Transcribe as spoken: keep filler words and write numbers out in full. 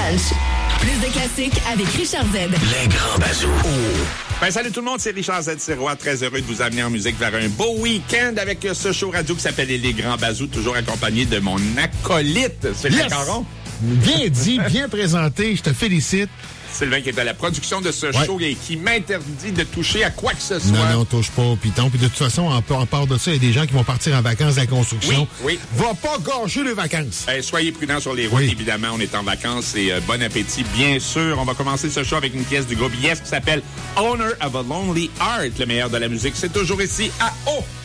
Lunch. Plus de classiques avec Richard Z. Les grands bazous. Oh. Ben, salut tout le monde, c'est Richard Z. Sirois, très heureux de vous amener en musique vers un beau week-end avec ce show radio qui s'appelle Les Grands Bazous, toujours accompagné de mon acolyte, Sylvain yes! Caron. Bien dit, bien présenté, je te félicite. Sylvain qui est à la production de ce ouais. show et qui m'interdit de toucher à quoi que ce soit. Non, non, touche pas au piton. Puis de toute façon, en, en part de ça, il y a des gens qui vont partir en vacances de la construction. Oui, oui. Va pas gâcher les vacances. Eh, soyez prudents sur les routes, oui. Évidemment. On est en vacances et euh, bon appétit, bien sûr. On va commencer ce show avec une pièce du groupe Yes qui s'appelle Owner of a Lonely Heart. Le meilleur de la musique, c'est toujours ici à O.